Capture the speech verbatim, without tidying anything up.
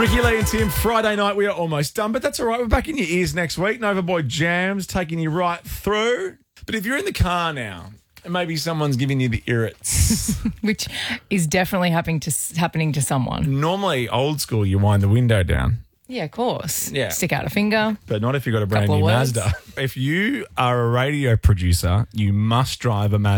Ricky Lee and Tim, Friday night, we are almost done, but that's all right. We're back in your ears next week. Nova Boy Jams taking you right through. But if you're in the car now, and maybe someone's giving you the irrits. Which is definitely happening to happening to someone. Normally, old school, you wind the window down. Yeah, of course. Yeah. Stick out a finger. But not if you've got a brand Couple new of words. Mazda. If you are a radio producer, you must drive a Mazda.